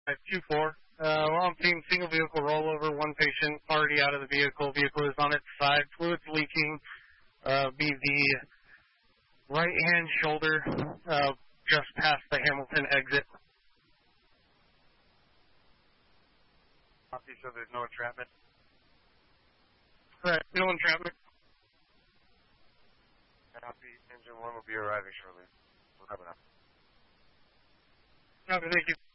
2-4. Long team, single vehicle rollover, one patient already out of the vehicle. Vehicle is on its side, fluids leaking. Be the right-hand shoulder, just past the Hamilton exit. Copy, so there's no entrapment? Correct, no entrapment. Copy, engine 1 will be arriving shortly. We'll have it up. Okay, thank you.